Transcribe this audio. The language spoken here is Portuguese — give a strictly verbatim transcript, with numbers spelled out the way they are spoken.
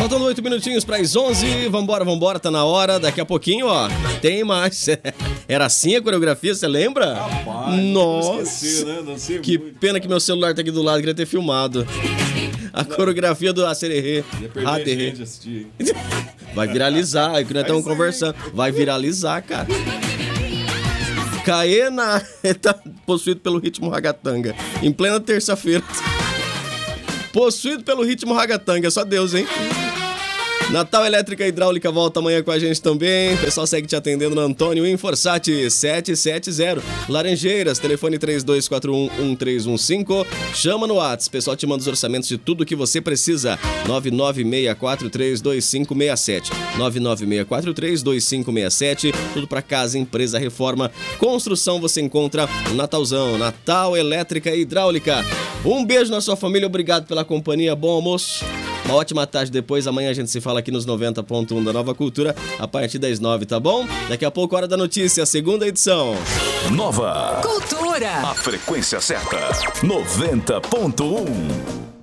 Faltando oito minutinhos para as onze. Vambora, vambora, tá na hora. Daqui a pouquinho, ó, tem mais. Era assim a coreografia, você lembra? Rapaz, nossa, não esqueci, né? Não sei que muito. pena que meu celular tá aqui do lado, queria ter filmado. A coreografia do Acererê. Ia perder a gente assistir, hein? Vai viralizar, é que nós estamos conversando. Vai viralizar, cara. Caena tá possuído pelo ritmo ragatanga. Em plena terça-feira. Possuído pelo ritmo ragatanga, só Deus, hein? Natal Elétrica Hidráulica volta amanhã com a gente também. O pessoal segue te atendendo no Antônio Inforsat sete sete zero. Laranjeiras, telefone três dois quatro um, um três um cinco. Chama no WhatsApp, o pessoal te manda os orçamentos de tudo que você precisa. nove nove seis quatro três dois cinco seis sete. nove nove seis quatro três dois cinco seis sete. Tudo para casa, empresa, reforma, construção você encontra no Natalzão. Natal Elétrica Hidráulica. Um beijo na sua família, obrigado pela companhia, bom almoço. Uma ótima tarde depois, amanhã a gente se fala aqui nos noventa ponto um da Nova Cultura, a partir das nove, tá bom? Daqui a pouco, Hora da Notícia, segunda edição. Nova Cultura. A frequência certa, noventa ponto um.